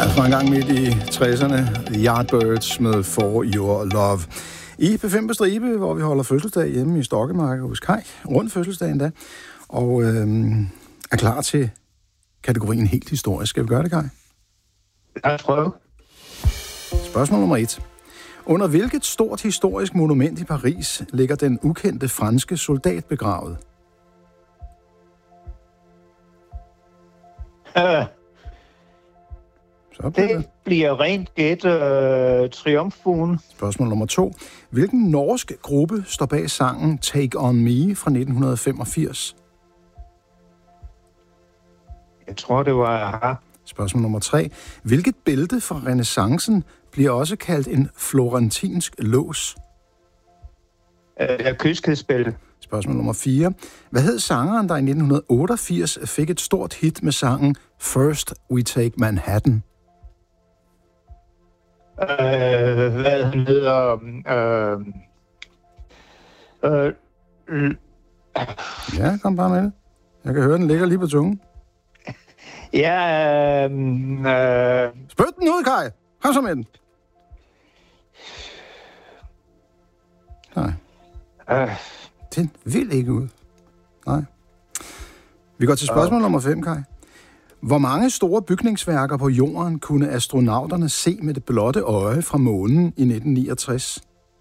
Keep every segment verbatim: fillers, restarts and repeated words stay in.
fra en gang midt i tresserne. Yardbirds med For Your Love. I P fem på stribe, hvor vi holder fødselsdag hjemme i Stokkemarke hos Kai. Rundt fødselsdagen da. Og øhm, er klar til kategorien helt historisk. Skal vi gøre det, Kai? Jeg prøve. Spørgsmål nummer et. Under hvilket stort historisk monument i Paris ligger den ukendte franske soldat begravet? Uh, Så bliver det bliver rent gæt uh, triumfbuen. Spørgsmål nummer to. Hvilken norsk gruppe står bag sangen Take On Me fra nitten femogfirs? Jeg tror, det var Aha. Spørgsmål nummer tre. Hvilket bælte fra renæssancen bliver også kaldt en florentinsk lås? Uh, det er kyskhedsbælte. Spørgsmål nummer fire. Hvad hed sangeren, der i nitten otteogfirs fik et stort hit med sangen First We Take Manhattan? Uh, hvad han hedder... Uh, uh, uh, Ja, kom bare med det. Jeg kan høre, den ligger lige på tungen. ja... Uh, uh, Spyt den ud, Kai! Kom så med den. Nej. uh, Den vil ikke ud. Nej. Vi går til spørgsmål uh. nummer fem, Kai. Hvor mange store bygningsværker på jorden kunne astronauterne se med det blotte øje fra månen i nitten niogtres?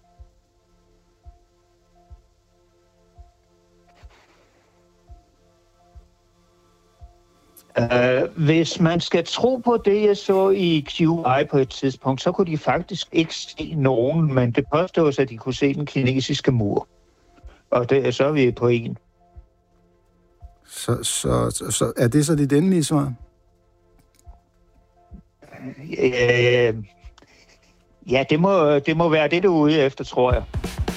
Uh, hvis man skal tro på det, jeg så i Q I på et tidspunkt, så kunne de faktisk ikke se nogen, men det påstås, at de kunne se den kinesiske mur. Og det, så er vi på en. Så, så, så, så er det så dit endelige svar? Uh, ja, det må, det må være det, du er ude efter, tror jeg.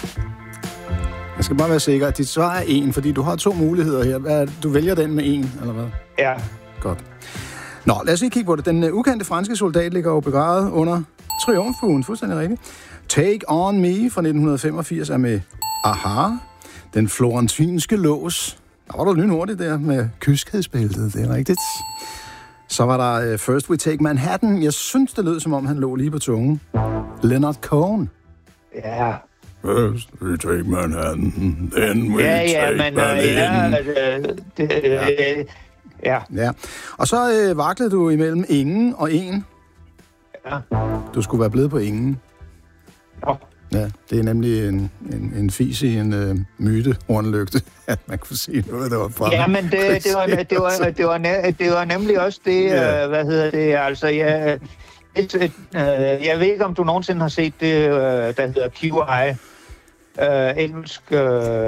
Jeg skal bare være sikker, at dit svar er en, fordi du har to muligheder her. Du vælger den med en, eller hvad? Ja. Godt. Nå, lad os lige kigge på det. Den uh, ukendte franske soldat ligger jo begravet under triumfbuen, fuldstændig rigtigt. Take On Me fra nitten femogfirs er med Aha. Den florentinske lås. Der var du lynhurtigt der med kyskhedsbæltet, det er rigtigt. Så var der uh, First We Take Manhattan. Jeg synes, det lød, som om han lå lige på tungen. Leonard Cohen. Ja. First we take Manhattan, then we ja, ja, take men, Manhattan. Ja, det, det, ja. Ja. Ja. Og så øh, vaklede du imellem ingen og en. Ja. Du skulle være blevet på ingen. Nå. Ja, det er nemlig en, en, en fis i en øh, myte, hornlygte, at man kunne se noget, der var fremme. Ja, men det, det, var, det, var, det, var, det var nemlig også det, ja. øh, hvad hedder det, altså, jeg, et, et, øh, jeg ved ikke, om du nogensinde har set det, øh, der hedder Q I. Uh, engelsk uh,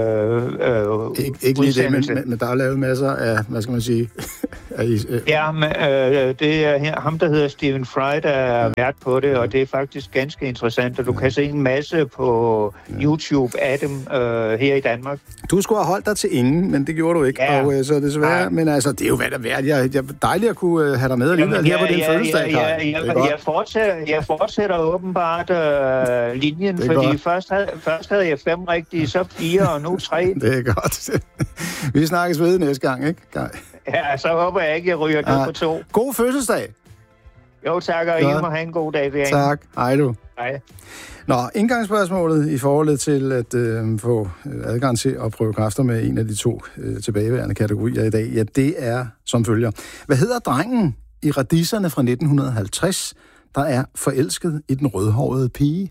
uh, Ik- ikke lige det, men, men, men der er lavet masser af, hvad skal man sige? af, uh, ja, men uh, det er ham, der hedder Stephen Fry, der er ja. vært på det, og det er faktisk ganske interessant, og du ja. kan se en masse på ja. YouTube af dem uh, her i Danmark. Du skulle have holdt dig til ingen, men det gjorde du ikke, ja. og uh, så desværre, ja. men altså, det er jo hvad der værd. Jeg, jeg, dejligt at kunne uh, have dig med alligevel ja, her på din ja, fødselsdag, ja, ja, ja, ja, jeg, fortsætter, jeg fortsætter åbenbart uh, linjen, fordi godt. først havde, først havde jeg fem rigtige, så fire, og nu tre. Det er godt. Vi snakkes ved næste gang, ikke, Kai? Ja, så håber jeg ikke, jeg ryger ned på to. God fødselsdag! Jo, tak, og I må have en god dag. Det tak. Hej du. Hej. Nå, indgangsspørgsmålet i forhold til at øh, få adgang til at prøve kræfter med en af de to øh, tilbageværende kategorier i dag, ja, det er som følger. Hvad hedder drengen i Radiserne fra nitten halvtreds, der er forelsket i den rødhårede pige?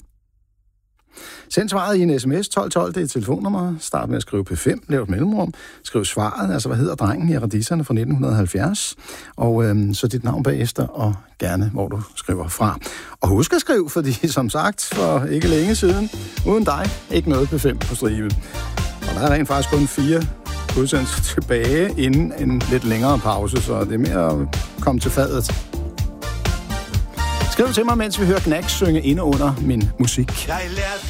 Send svaret i en sms tolv tolv, det er telefonnummer. Start med at skrive P fem, lav et mellemrum. Skriv svaret, altså hvad hedder drengen i Radiserne fra nitten halvfjerds. Og øhm, så dit navn bagefter, og gerne hvor du skriver fra. Og husk at skrive, fordi som sagt, for ikke længe siden, uden dig, ikke noget P fem på stribe. Og der er rent faktisk kun fire udsendelser tilbage inden en lidt længere pause, så det er mere at komme til fadet. Skriv til mig, mens vi hører Knacks synge inde under min musik.